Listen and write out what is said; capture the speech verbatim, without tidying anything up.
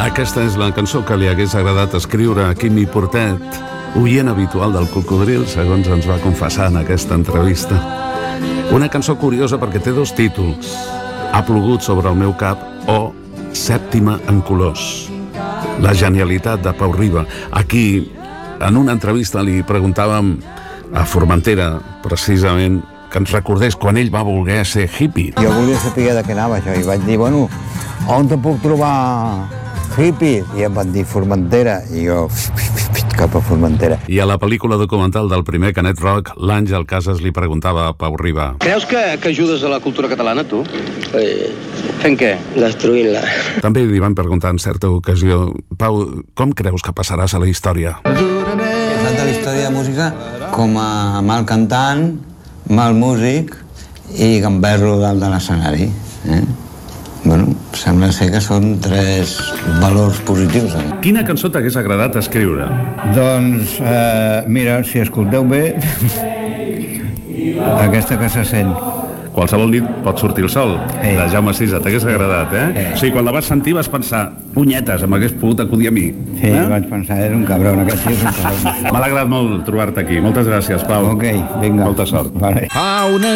Aquesta és la cançó que li hagués agradat escriure a Quimi Portet, oient habitual del Cocodril, segons ens va confessar en aquesta entrevista. Una cançó curiosa perquè té dos títols: Ha plogut sobre el meu cap o Sèptima en colors. La genialitat de Pau Riba. Aquí, en una entrevista, li preguntàvem a Formentera, precisament, que ens recordés quan ell va voler ser hippie. Jo volia saber de què anava això i vaig dir, bueno, on te puc trobar hippie? I em van dir Formentera i jo cap a Formentera. I a la pel·lícula documental del primer Canet Rock, l'Àngel Casas li preguntava a Pau Riba: Creus que, que ajudes a la cultura catalana, tu? Eh, Fent què? Destruint-la. També li van preguntar en certa ocasió: Pau, com creus que passaràs a la història? He passat a la història de música com a mal cantant, mal músic i gamberro dalt de l'escenari. Eh? Bueno, sembla ser que són tres valors positius. Eh? Quina cançó t'hagués agradat escriure? Doncs, eh, mira, si escolteu bé, aquesta que se sent. Qualsevol nit pot sortir el sol, Sí. de Jaume Sisa, t'hagués agradat, eh? Sí. O sigui, quan la vas sentir vas pensar: punyetes, m'hagués pogut acudir a mi. Sí, eh? vaig pensar, és un cabron, aquest tio és un cabron. M'ha agradat molt trobar-te aquí. Moltes gràcies, Pau. Ok, vinga. Molta sort. Vale. Fa una